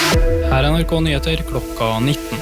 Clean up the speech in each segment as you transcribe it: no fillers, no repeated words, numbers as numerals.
Her er NRK Nyheter klokka 19.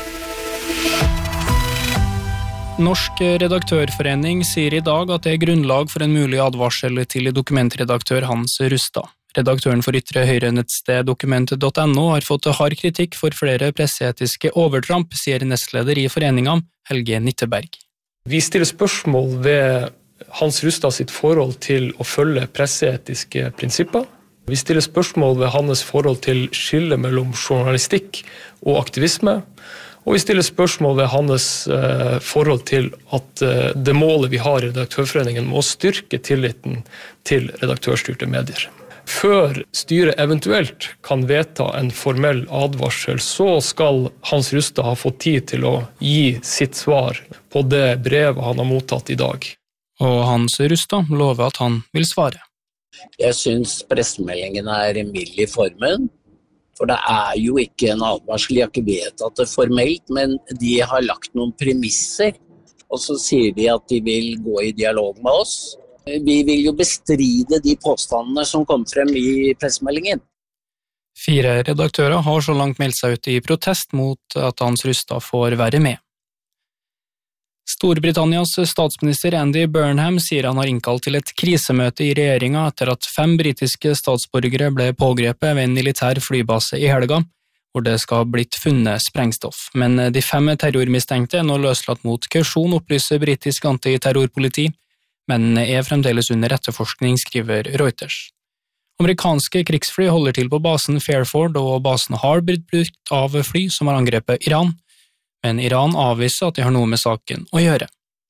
Norsk redaktørforening sier i dag at det er grunnlag for en mulig advarsel til dokumentredaktør Hans Rustad. Redaktøren for ytre høyre-nettsted dokument.no har fått hard kritikk for flere presseetiske overtramp, sier nestleder i foreningen, Helge Nitteberg. Vi stiller spørsmål ved Hans Rustad sitt forhold til å følge presseetiske prinsipper. Vi stiller spørsmål ved hans forhold til skille mellom journalistikk og aktivisme. Og vi stiller spørsmål ved hans forhold til at det målet vi har i Redaktørforeningen må styrke tilliten til redaktørstyrte medier. Før styret eventuelt kan vedta en formell advarsel, så skal Hans Rustad ha fått tid til å gi sitt svar på det brevet han har mottatt i dag. Og Hans Rustad lover at han vil svare. Jeg synes pressemeldingen er mild i formen, for det er jo ikke en advarsel, jeg har ikke vedtatt det formelt, men de har lagt noen premisser, og så sier de at de vil gå i dialog med oss. Vi vil jo bestride de påstandene som kom frem i pressemeldingen. 4 redaktører har så langt meldt seg ut i protest mot at Hans Rustad får være med. Storbritannias statsminister Andy Burnham sier han har innkalt til et krisemøte i regjeringen etter at 5 britiske statsborgere ble pågrepet ved en militær flybase i helga, hvor det skal ha blitt funnet sprengstoff. Men de 5 terrormistenkte er nå løslatt mot kausjon, opplyser britisk antiterrorpoliti, men er fremdeles under etterforskning, skriver Reuters. Amerikanske krigsfly holder til på basen Fairford, og basen har blitt brukt av fly som har angrepet Iran, men Iran avviser at de har noe med saken å gjøre.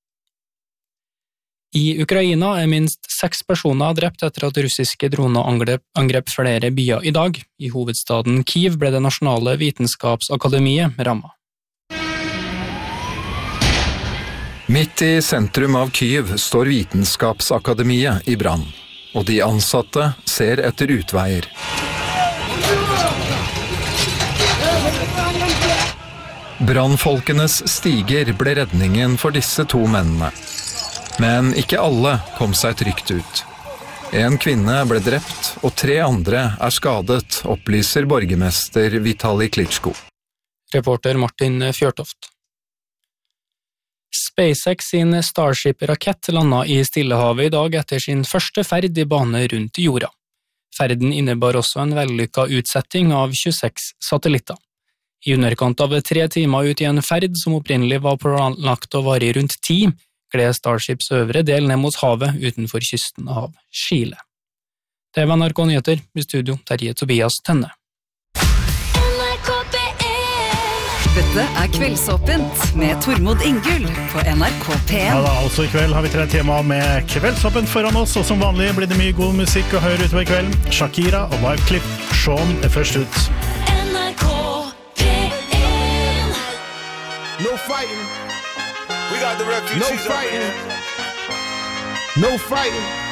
I Ukraina er minst 6 personer drept etter at russiske droner angrep flere byer i dag. I hovedstaden Kyiv ble det nasjonale vitenskapsakademiet rammet. Midt i sentrum av Kyiv står Vitenskapsakademiet i brann, og de ansatte ser etter utveier. Brannfolkenes stiger ble redningen for disse 2 mennene. Men ikke alle kom seg trygt ut. En kvinne ble drept, og 3 andre er skadet, opplyser borgermester Vitali Klitschko. Reporter Martin Fjørtoft. SpaceX sin Starship-rakett landet i Stillehavet i dag etter sin første ferd i bane rundt jorda. Ferden innebar også en vellykket utsetting av 26 satellitter. I underkant av 3 timer ut i en ferd som opprinnelig var planlagt å vare i rundt 10, gled Starships øvre del ned mot havet utenfor kysten av Chile. Det var NRK Nyheter, i studio Terje Tobias Tønne. Dette er Kveldsåpent med Tormod Ingull på NRK P1. Ja da, altså i kveld har vi 3 temaer med Kveldsåpent foran oss, og som vanlig blir det mye god musikk å høre utover kvelden. Shakira og Wyclef Jean er først ut. No fighting. We got the refugees. No fighting. No fighting.